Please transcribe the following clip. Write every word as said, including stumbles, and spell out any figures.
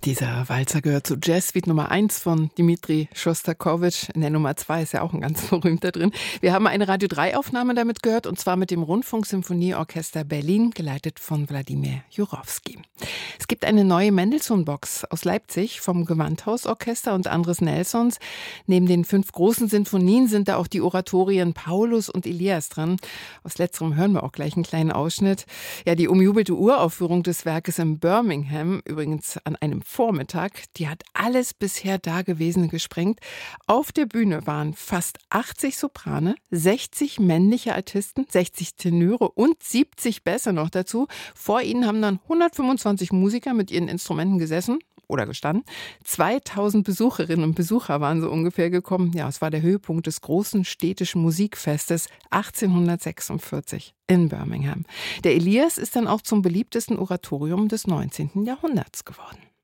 Dieser Walzer gehört zu Jazzsuite Nummer eins von Dmitri Schostakowitsch. In der Nummer zwei ist ja auch ein ganz berühmter drin. Wir haben eine Radio drei Aufnahme damit gehört, und zwar mit dem Rundfunksymphonieorchester Berlin, geleitet von Wladimir Jurowski. Es gibt eine neue Mendelssohn-Box aus Leipzig vom Gewandhausorchester und Andres Nelsons. Neben den fünf großen Sinfonien sind da auch die Oratorien Paulus und Elias dran. Aus letzterem hören wir auch gleich einen kleinen Ausschnitt. Ja, die umjubelte Uraufführung des Werkes in Birmingham, übrigens an einem Vormittag, die hat alles bisher Dagewesene gesprengt. Auf der Bühne waren fast achtzig Soprane, sechzig männliche Altisten, sechzig Tenöre und siebzig Bässe noch dazu. Vor ihnen haben dann hundertfünfundzwanzig Musiker mit ihren Instrumenten gesessen oder gestanden. zweitausend Besucherinnen und Besucher waren so ungefähr gekommen. Ja, es war der Höhepunkt des großen städtischen Musikfestes achtzehnhundertsechsundvierzig in Birmingham. Der Elias ist dann auch zum beliebtesten Oratorium des neunzehnten Jahrhunderts geworden.